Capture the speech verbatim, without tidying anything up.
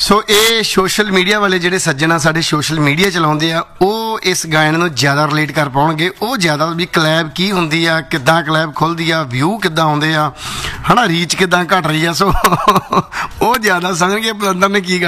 ਸੋ ਇਹ social media ਵਾਲੇ ਜਿਹੜੇ ਸੱਜਣ ਆ ਸਾਡੇ ਸੋਸ਼ਲ ਮੀਡੀਆ ਚਲਾਉਂਦੇ ਆ ਉਹ ਇਸ ਗਾਇਨ ਨੂੰ ਜ਼ਿਆਦਾ ਰਿਲੇਟ ਕਰ ਪਾਉਣਗੇ। ਉਹ ਜ਼ਿਆਦਾ ਵੀ ਕਲੈਬ ਕੀ ਹੁੰਦੀ ਆ, ਕਿੱਦਾਂ ਕਲੈਬ ਖੁੱਲ੍ਹਦੀ ਆ, ਵਿਊ ਕਿੱਦਾਂ ਆਉਂਦੇ ਆ, ਹੈ ਨਾ, ਰੀਚ ਕਿੱਦਾਂ ਘਟ ਰਹੀ ਆ। ਸੋ ਉਹ ਜ਼ਿਆਦਾ ਸਮਝਣਗੇ ਪਲੰਦਰ ਨੇ ਕੀ